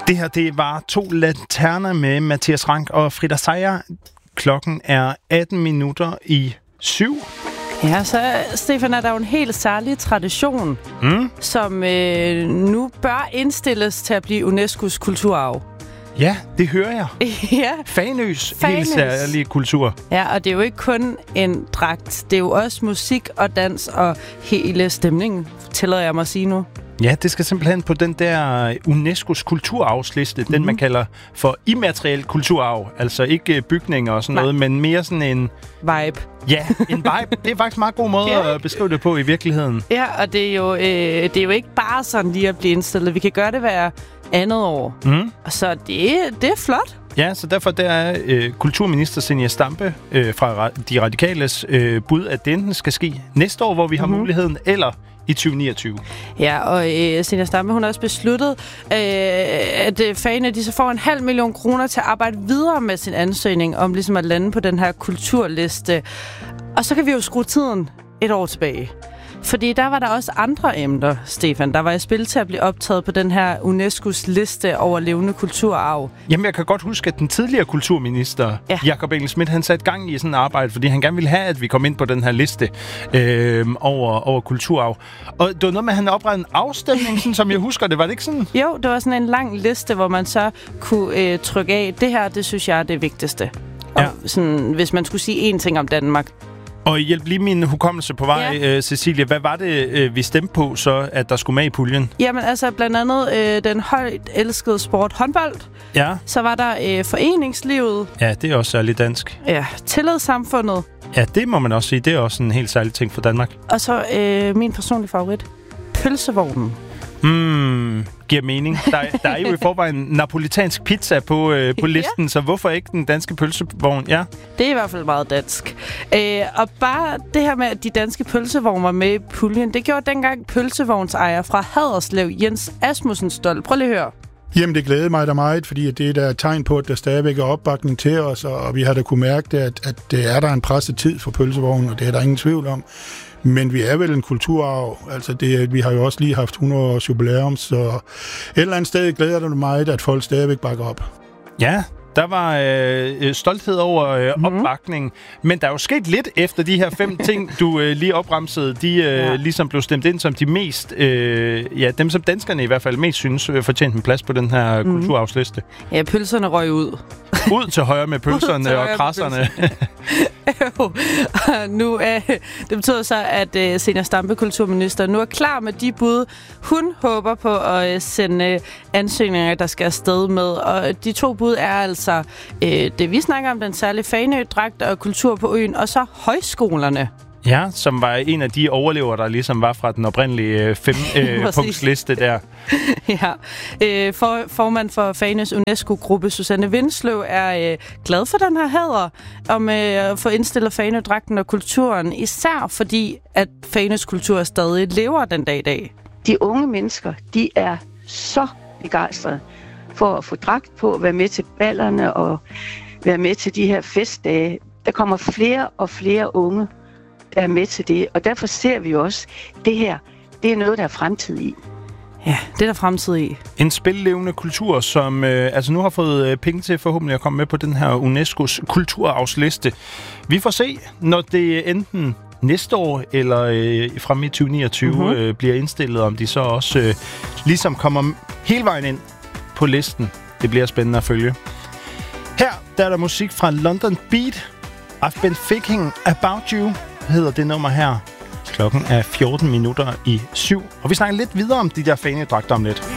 Det her, det var 2 lanterner med Mathias Rank og Frida Seier. Klokken er 7:18. Ja, så Stefan, er der jo en helt særlig tradition, som nu bør indstilles til at blive UNESCO's kulturarv. Ja, det hører jeg. Ja. Fanøs helt særlige kultur. Ja, og det er jo ikke kun en dragt. Det er jo også musik og dans og hele stemningen, tillader jeg mig at sige nu. Ja, det skal simpelthen på den der UNESCO's kulturarvsliste, den man kalder for immateriel kulturarv. Altså ikke bygninger og sådan noget, men mere sådan en... Vibe. Ja, en vibe. Det er faktisk en meget god måde at beskrive det på i virkeligheden. Ja, og det er jo ikke bare sådan lige at blive indstillet. Vi kan gøre det hver andet år. Så det er flot. Ja, så derfor der er kulturminister Zenia Stampe fra De Radikales bud, at det enten skal ske næste år, hvor vi har muligheden, eller i 2029. Ja, og Zenia Stampe, hun har også besluttet, at fagene de så får 500.000 kroner til at arbejde videre med sin ansøgning om ligesom at lande på den her kulturliste. Og så kan vi jo skrue tiden et år tilbage. Fordi der var der også andre emner, Stefan, der var i spil til at blive optaget på den her UNESCO's liste over levende kulturarv. Jamen, jeg kan godt huske, at den tidligere kulturminister, Jakob Engel-Schmidt, han satte gang i sådan et arbejde, fordi han gerne ville have, at vi kom ind på den her liste over kulturarv. Og det var noget med, at han oprettede en afstemning, sådan, som jeg husker det. Var det ikke sådan? Jo, det var sådan en lang liste, hvor man så kunne trykke af. Det her, det synes jeg er det vigtigste. Og sådan, hvis man skulle sige én ting om Danmark. Og hjælp lige min hukommelse på vej, Cecilie. Hvad var det, vi stemte på, så at der skulle med i puljen? Jamen altså blandt andet den højt elskede sport håndbold. Ja. Så var der foreningslivet. Ja, det er også særligt dansk. Ja, tillidssamfundet. Ja, det må man også sige. Det er også en helt særlig ting for Danmark. Og så min personlige favorit. Pølsevognen. Giver mening. Der er jo i forvejen napolitansk pizza på listen, så hvorfor ikke den danske pølsevogn? Ja. Det er i hvert fald meget dansk. Og bare det her med, at de danske pølsevogne var med i puljen, det gjorde dengang pølsevognsejer fra Haderslev, Jens Asmussen, stolt. Prøv lige at høre. Jamen, det glæder mig da meget, fordi det er der et tegn på, at der stadigvæk er opbakning til os, og vi har da kunne mærke, at det er der en presset tid for pølsevognen, og det er der ingen tvivl om. Men vi er vel en kulturarv. Altså vi har jo også lige haft 100 års jubilæum, så et eller andet sted glæder det mig, at folk stadigvæk bakker op. Ja, der var stolthed over opbakningen, men der er jo sket lidt efter de her 5 ting, du lige opremsede, de ligesom blev stemt ind som de mest, dem som danskerne i hvert fald mest synes fortjente en plads på den her kulturarvsliste. Ja, pølserne røg ud. Ud til højre med pølserne og krasserne. Nu det betyder så, at Zenia Stampe, kulturminister, nu er klar med de bud. Hun håber på at sende ansøgninger, der skal afsted med. Og de 2 bud er altså det, vi snakker om, den særlige Fanø-dragt og kultur på øen, og så højskolerne. Ja, som var en af de overlevere, der ligesom var fra den oprindelige 5-punktsliste der. Ja. Formand for Fanøs UNESCO-gruppe, Susanne Vindsløv, er glad for den her hæder om at få indstillet Fanø-dragten og kulturen, især fordi, at Fanøs kultur stadig lever den dag i dag. De unge mennesker, de er så begejstrede for at få dragt på, være med til ballerne og være med til de her festdage. Der kommer flere og flere unge, der er med til det, og derfor ser vi også, det her, det er noget, der er fremtid i. Ja, det er der fremtid i. En spillevende kultur, som nu har fået penge til forhåbentlig at komme med på den her UNESCO's kulturarvsliste. Vi får se, når det enten næste år eller frem i 2029 bliver indstillet, om de så også ligesom kommer hele vejen ind på listen. Det bliver spændende at følge. Her der er der musik fra London Beat. I've been thinking about you, hedder det nummer her. Klokken er 7:14, og vi snakker lidt videre om de der Fanø-dragter om lidt.